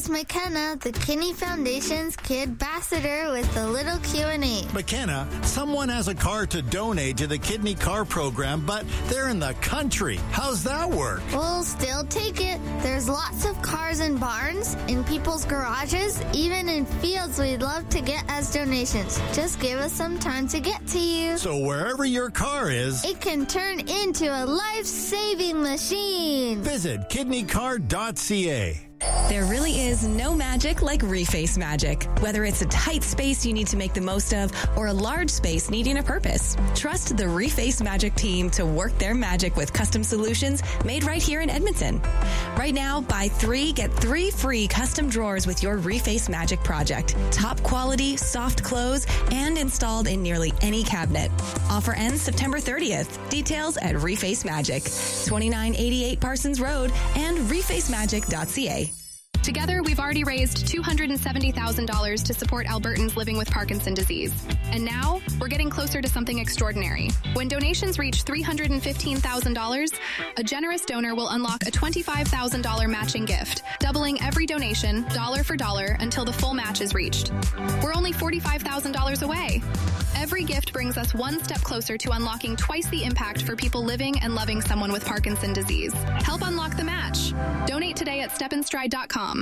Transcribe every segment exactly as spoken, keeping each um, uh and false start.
Here's McKenna, the Kidney Foundation's Kid Ambassador, with a little Q and A. McKenna, someone has a car to donate to the Kidney Car Program, but they're in the country. How's that work? We'll still take it. There's lots of cars in barns, in people's garages, even in fields we'd love to get as donations. Just give us some time to get to you. So wherever your car is, it can turn into a life-saving machine. Visit kidney card dot c a. There really is no magic like Reface magic. Whether it's a tight space you need to make the most of or a large space needing a purpose, trust the Reface Magic team to work their magic with custom solutions made right here in Edmonton. Right now, buy three, get three free custom drawers with your Reface Magic project. Top quality, soft close, and installed in nearly any cabinet. Offer ends September thirtieth. Details at Reface Magic, twenty-nine eighty-eight Parsons Road and reface magic dot c a. Together, we've already raised two hundred seventy thousand dollars to support Albertans living with Parkinson's disease. And now, we're getting closer to something extraordinary. When donations reach three hundred fifteen thousand dollars, a generous donor will unlock a twenty-five thousand dollars matching gift, doubling every donation, dollar for dollar, until the full match is reached. We're only forty-five thousand dollars away. Every gift brings us one step closer to unlocking twice the impact for people living and loving someone with Parkinson's disease. Help unlock the match. Donate today at step in stride dot com.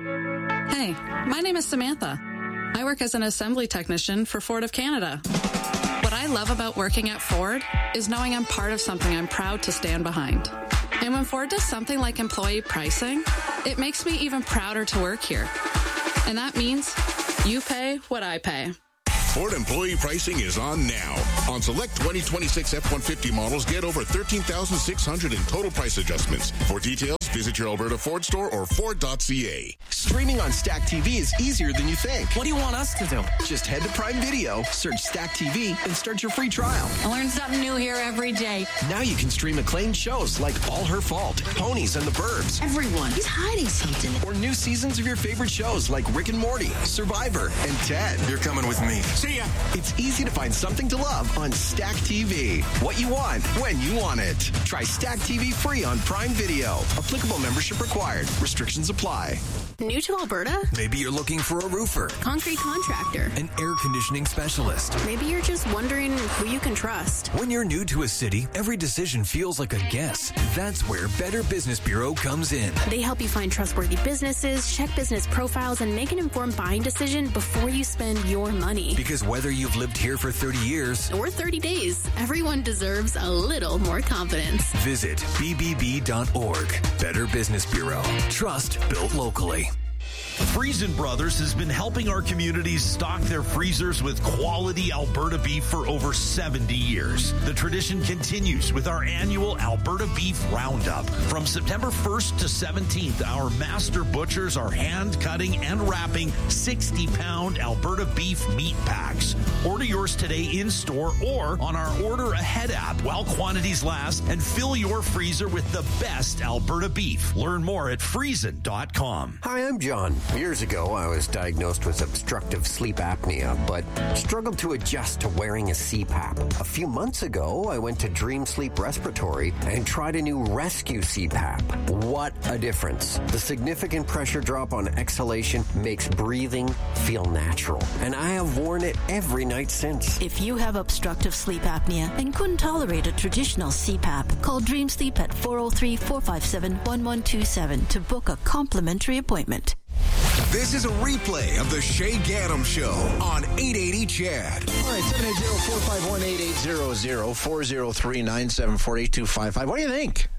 Hey, my name is Samantha. I work as an assembly technician for Ford of Canada. What I love about working at Ford is knowing I'm part of something I'm proud to stand behind. And when Ford does something like employee pricing, it makes me even prouder to work here. And that means you pay what I pay. Ford employee pricing is on now. On select twenty twenty-six F one fifty models, get over thirteen thousand six hundred dollars in total price adjustments. For details, visit your Alberta Ford store or Ford dot c a. Streaming on Stack T V is easier than you think. What do you want us to do? Just head to Prime Video, search Stack T V, and start your free trial. I learn something new here every day. Now you can stream acclaimed shows like All Her Fault, Ponies, and The Burbs. Everyone is hiding something. Or new seasons of your favorite shows like Rick and Morty, Survivor, and Ted. You're coming with me. See ya. It's easy to find something to love on Stack T V. What you want, when you want it. Try Stack T V free on Prime Video. Applicable membership required. Restrictions apply. New to Alberta? Maybe you're looking for a roofer, concrete contractor, an air conditioning specialist. Maybe you're just wondering who you can trust. When you're new to a city, every decision feels like a guess. That's where Better Business Bureau comes in. They help you find trustworthy businesses, check business profiles, and make an informed buying decision before you spend your money. Because whether you've lived here for thirty years or thirty days, everyone deserves a little more confidence. Visit b b b dot org. Better Business Bureau. Trust built locally. Friesen Brothers has been helping our communities stock their freezers with quality Alberta beef for over seventy years. The tradition continues with our annual Alberta Beef Roundup. From September first to seventeenth, our master butchers are hand cutting and wrapping sixty pound Alberta beef meat packs. Order yours today in store or on our Order Ahead app while quantities last, and fill your freezer with the best Alberta beef. Learn more at friesen dot com. Hi, I'm John. Years ago, I was diagnosed with obstructive sleep apnea, but struggled to adjust to wearing a C PAP. A few months ago, I went to Dream Sleep Respiratory and tried a new Rescue C PAP. What a difference. The significant pressure drop on exhalation makes breathing feel natural, and I have worn it every night since. If you have obstructive sleep apnea and couldn't tolerate a traditional C PAP, call Dream Sleep at four oh three, four five seven, one one two seven to book a complimentary appointment. This is a replay of the Shay Gaddam Show on eight eighty C H A D. All right, seven eight zero, four five one, eight eight zero zero, four oh three, nine seven four, eight two five five. What do you think?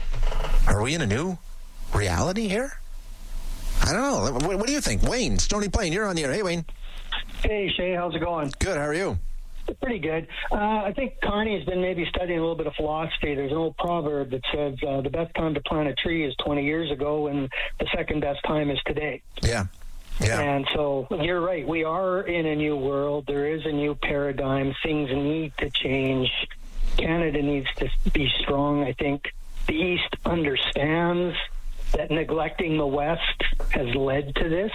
Are we in a new reality here? I don't know. What, what do you think? Wayne, Stony Plain, you're on the air. Hey, Wayne. Hey, Shay, how's it going? Good, how are you? Pretty good. Uh, I think Carney has been maybe studying a little bit of philosophy. There's an old proverb that says uh, the best time to plant a tree is twenty years ago, and the second best time is today. Yeah. Yeah. And so you're right. We are in a new world. There is a new paradigm. Things need to change. Canada needs to be strong. I think the East understands that neglecting the West has led to this.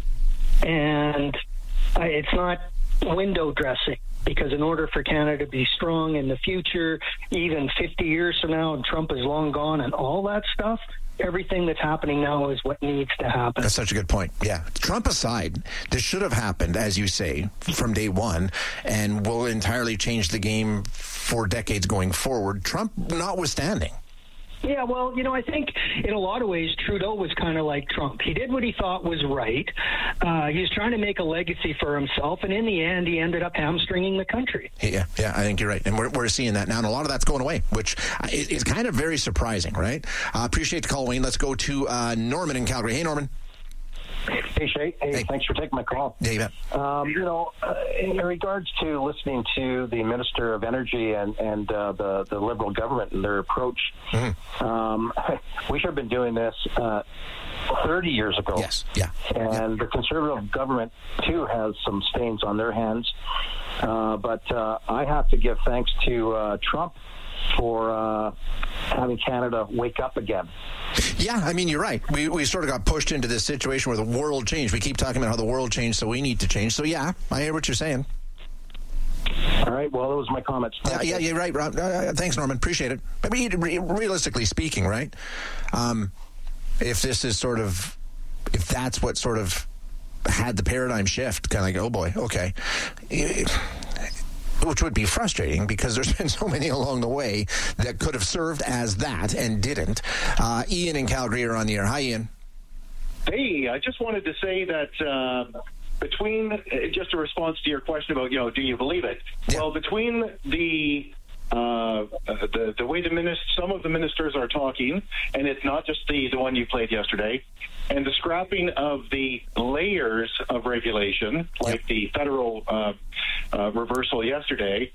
And uh, it's not window dressing. Because in order for Canada to be strong in the future, even fifty years from now, and Trump is long gone and all that stuff, everything that's happening now is what needs to happen. That's such a good point. Yeah. Trump aside, this should have happened, as you say, from day one, and will entirely change the game for decades going forward, Trump notwithstanding. Yeah, well, you know, I think in a lot of ways, Trudeau was kind of like Trump. He did what he thought was right. Uh, he was trying to make a legacy for himself, and in the end, he ended up hamstringing the country. Yeah, yeah, I think you're right. And we're, we're seeing that now, and a lot of that's going away, which is kind of very surprising, right? I uh, appreciate the call, Wayne. Let's go to uh, Norman in Calgary. Hey, Norman. Hey, Shay. Hey, hey, thanks for taking my call. Yeah, you bet. Um, you know, uh, in regards to listening to the Minister of Energy and, and uh, the, the Liberal government and their approach, mm-hmm. um, we should have been doing this uh, thirty years ago. Yes, yeah. And yeah. the Conservative government, too, has some stains on their hands. Uh, but uh, I have to give thanks to uh, Trump for uh, having Canada wake up again. Yeah, I mean, you're right. We we sort of got pushed into this situation where the world changed. We keep talking about how the world changed, so we need to change. So, yeah, I hear what you're saying. All right, well, those are my comments. Yeah, yeah, you're right, Rob. Uh, thanks, Norman. Appreciate it. I mean, re- realistically speaking, right, um, if this is sort of, if that's what sort of had the paradigm shift, kind of like, oh, boy, okay, it, which would be frustrating because there's been so many along the way that could have served as that and didn't. Uh, Ian in Calgary are on the air. Hi, Ian. Hey, I just wanted to say that uh, between, uh, just a response to your question about, you know, do you believe it? Yeah. Well, between the uh, the the way the minister, some of the ministers are talking, and it's not just the, the one you played yesterday, and the scrapping of the layers of regulation, like yep. the federal uh, uh, reversal yesterday.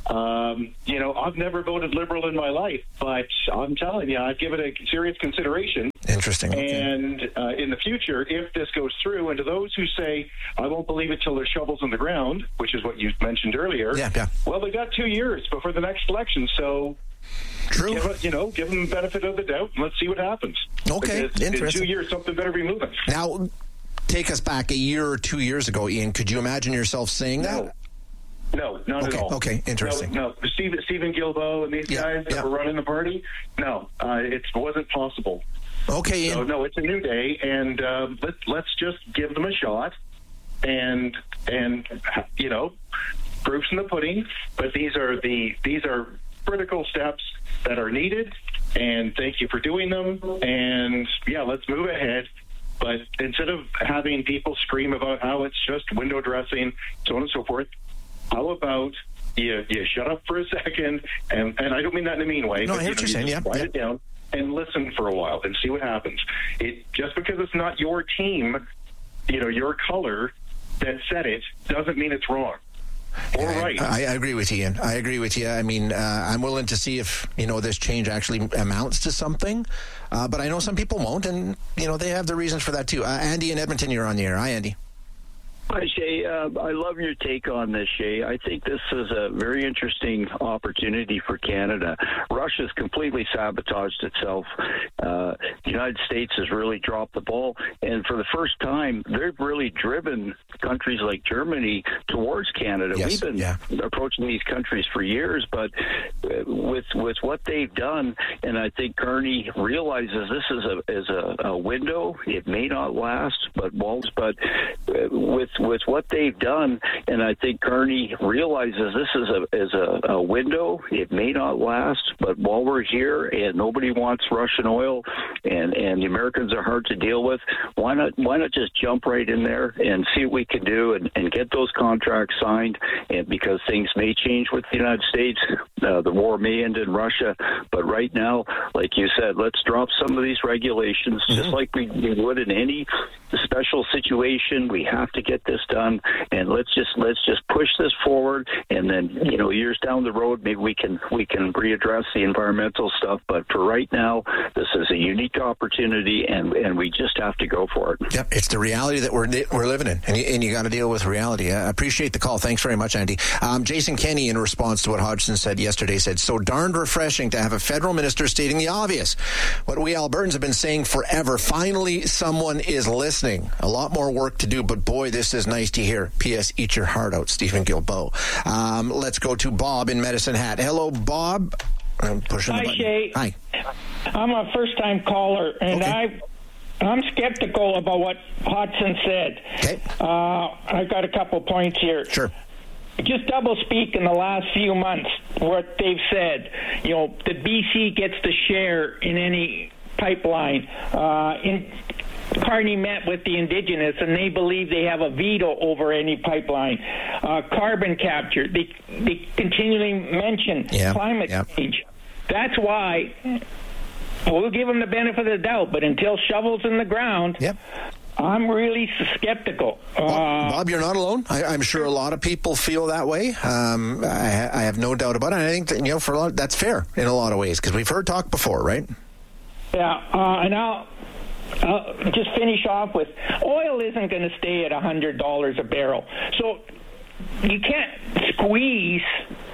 Um, you know, I've never voted Liberal in my life, but I'm telling you, I'd give it a serious consideration. Interesting. Okay. And uh, in the future, if this goes through, and to those who say, I won't believe it till there's shovels in the ground, which is what you mentioned earlier, yeah, yeah. well, they got two years before the next election, so... True. Give, you know, give them the benefit of the doubt, and let's see what happens. Okay, because interesting. In two years, something better be moving. Now, take us back a year or two years ago, Ian. Could you imagine yourself saying no. that? No, not okay, at all. Okay, interesting. No, no. Stephen, Stephen Guilbeault and these yeah, guys that yeah. were running the party, no, uh, it wasn't possible. Okay, Ian. So, no, it's a new day, and uh, let, let's just give them a shot, and, and you know, proof's in the pudding, but these are the these are critical steps that are needed, and thank you for doing them, and yeah, let's move ahead. But instead of having people scream about how it's just window dressing, so on and so forth, how about you, you shut up for a second, and, and I don't mean that in a mean way, no, but I hear you, know, what you're you saying, just yeah, write yeah. it down and listen for a while and see what happens. It just because it's not your team, you know, your color that said it, doesn't mean it's wrong. All yeah, right. I, I agree with you, Ian. I agree with you. I mean, uh, I'm willing to see if, you know, this change actually amounts to something. Uh, but I know some people won't, and, you know, they have their reasons for that, too. Uh, Andy in Edmonton, you're on the air. Hi, Andy. Hi, Shay. Uh, I love your take on this, Shay. I think this is a very interesting opportunity for Canada. Russia's completely sabotaged itself. Uh, the United States has really dropped the ball, and for the first time, they've really driven countries like Germany towards Canada. Yes, We've been yeah. approaching these countries for years, but with with what they've done, and I think Carney realizes this is a is a, a window. It may not last, but walls. But with with what they've done, and I think Carney realizes this is a is a, a window. It may not last, but while we're here and nobody wants Russian oil, and, and the Americans are hard to deal with, why not why not just jump right in there and see what we can do and, and get those contracts signed? And because things may change with the United States, uh, the war may end in Russia, but right now, like you said, let's drop some of these regulations, mm-hmm. just like we, we would in any special situation. We have to get this done, and let's just let's just push this forward, and then, you know, years down the road, maybe we can we can readdress the environmental stuff. But for right now, this is a unique opportunity, and, and we just have to go for it. Yep, it's the reality that we're we're living in, and you, and you got to deal with reality. I appreciate the call. Thanks very much, Andy. Um, Jason Kenney, in response to what Hodgson said yesterday, said, so darned refreshing to have a federal minister stating the obvious. What we Albertans have been saying forever. Finally, someone is listening. A lot more work to do, but boy, this is nice to hear. P S. Eat your heart out, Stephen Guilbeault. Um, let's go to Bob in Medicine Hat. Hello, Bob. I'm pushing Hi, the button. Shay. Hi. I'm a first-time caller, and Okay. I, I'm skeptical about what Hodson said. Okay. Uh, I've got a couple points here. Sure. Just double speak in the last few months what they've said. You know, the B C gets the share in any pipeline. Uh, in Carney met with the Indigenous, and they believe they have a veto over any pipeline. Uh, carbon capture, they, they continually mention Yeah, climate yeah. change. That's why we'll give them the benefit of the doubt, but until shovels in the ground, Yep. I'm really skeptical. Uh, Bob, Bob, you're not alone. I, I'm sure a lot of people feel that way. Um, I, I have no doubt about it. And I think that, you know, for a lot, that's fair in a lot of ways because we've heard talk before, right? Yeah, uh, and I'll, I'll just finish off with oil isn't going to stay at one hundred dollars a barrel. So you can't squeeze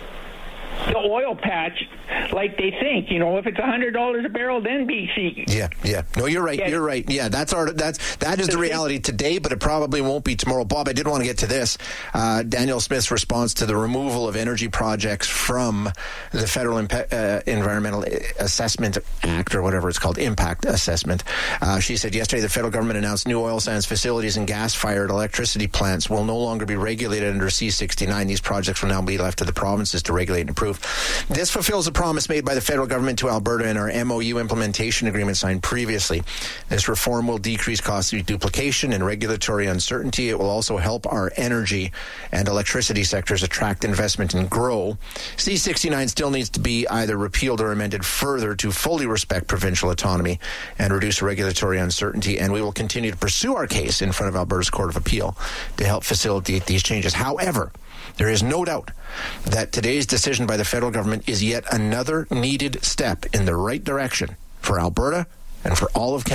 the oil patch like they think. You know, if it's one hundred dollars a barrel, then B C. Yeah, yeah. No, you're right. Yeah. You're right. Yeah, that's our that's that is the reality today, but it probably won't be tomorrow. Bob, I did want to get to this. Uh, Danielle Smith's response to the removal of energy projects from the Federal Impa- uh, Environmental Assessment Act, or whatever it's called, Impact Assessment. Uh, she said yesterday the federal government announced new oil sands facilities and gas-fired electricity plants will no longer be regulated under C sixty-nine. These projects will now be left to the provinces to regulate and approve. This fulfills a promise made by the federal government to Alberta in our M O U implementation agreement signed previously. This reform will decrease costs through duplication and regulatory uncertainty. It will also help our energy and electricity sectors attract investment and grow. C sixty-nine still needs to be either repealed or amended further to fully respect provincial autonomy and reduce regulatory uncertainty, and we will continue to pursue our case in front of Alberta's Court of Appeal to help facilitate these changes. However, there is no doubt that today's decision by the federal government is yet another needed step in the right direction for Alberta and for all of Canada.